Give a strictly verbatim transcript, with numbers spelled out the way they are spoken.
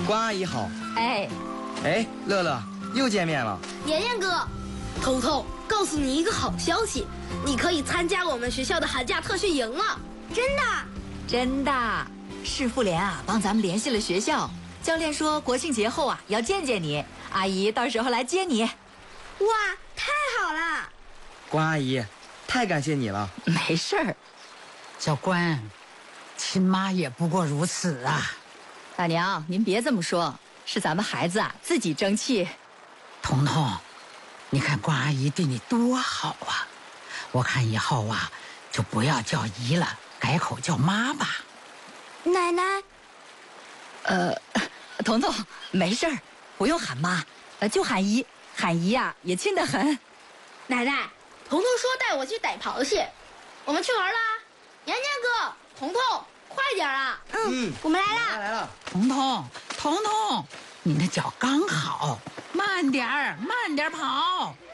关阿姨好。 哎， 哎，乐乐又见面了。 妍妍哥，彤彤，告诉你一个好消息，你可以参加我们学校的寒假特训营了。真的？ 真的。市妇联啊，帮咱们联系了学校。教练说国庆节后啊要见见你，阿姨到时候来接你。 哇，太好了！ 关阿姨，太感谢你了。 没事儿。 小关，亲妈也不过如此啊。 大娘，您别这么说，是咱们孩子啊自己争气。 彤彤，你看关阿姨对你多好啊！我看以后啊，就不要叫姨了，改口叫妈吧。 奶奶， 呃，彤彤，没事儿，不用喊妈，呃，就喊姨，喊姨呀、啊、也亲得很。 奶奶，彤彤说带我去逮螃蟹，我们去玩啦！妍妍哥，彤彤，快点啊！ 嗯， 我们来啦！ 来了来了。 彤彤，彤彤，你那脚刚好，慢点儿，慢点儿跑。